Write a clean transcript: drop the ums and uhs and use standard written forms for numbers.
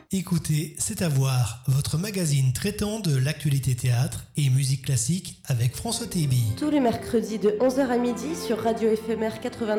Écoutez, c'est à voir, votre magazine traitant de l'actualité théâtre et musique classique avec François Téby. Tous les mercredis de 11h à midi sur Radio Éphémère 89.